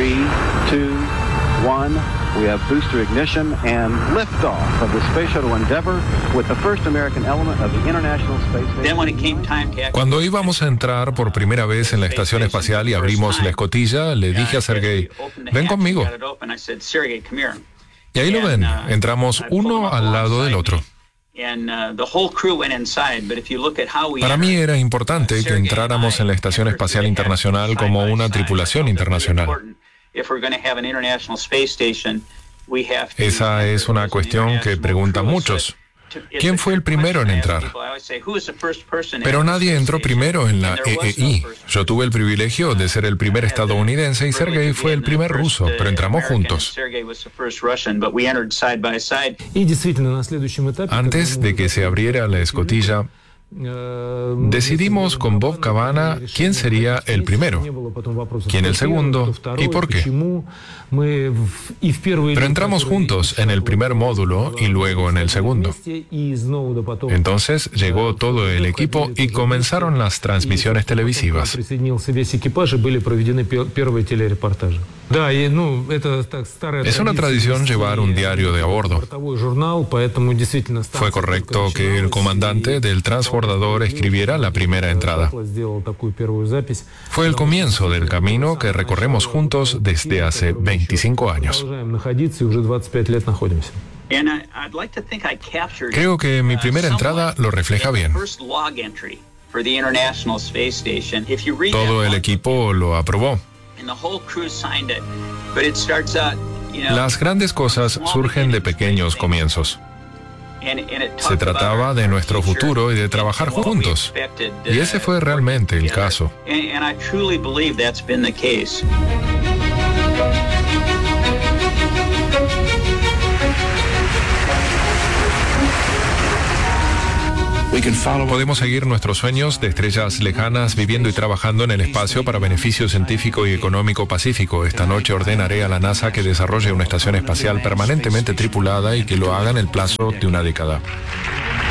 3, 2, 1. We have booster ignition and liftoff of the Space Shuttle Endeavour with the first American element of the International Space Station. Cuando íbamos a entrar por primera vez en la estación espacial y abrimos la escotilla, le dije a Sergei, ven conmigo. Y ahí lo ven, entramos uno al lado del otro. Para mí era importante que entráramos en la Estación Espacial Internacional como una tripulación internacional. Esa es una cuestión que preguntan muchos. ¿Quién fue el primero en entrar? Pero nadie entró primero en la EEI. Yo tuve el privilegio de ser el primer estadounidense y Sergei fue el primer ruso, pero entramos juntos. Antes de que se abriera la escotilla, decidimos con Bob Cabana quién sería el primero, quién el segundo y por qué. Pero entramos juntos en el primer módulo y luego en el segundo. Entonces llegó todo el equipo y comenzaron las transmisiones televisivas. Es una tradición llevar un diario de a bordo. Fue correcto que el comandante del transbordador escribiera la primera entrada. Fue el comienzo del camino que recorremos juntos desde hace 25 años. Creo que mi primera entrada lo refleja bien. Todo el equipo lo aprobó. Las grandes cosas surgen de pequeños comienzos. Se trataba de nuestro futuro y de trabajar juntos. Y ese fue realmente el caso. Podemos seguir nuestros sueños de estrellas lejanas viviendo y trabajando en el espacio para beneficio científico y económico pacífico. Esta noche ordenaré a la NASA que desarrolle una estación espacial permanentemente tripulada y que lo haga en el plazo de una década.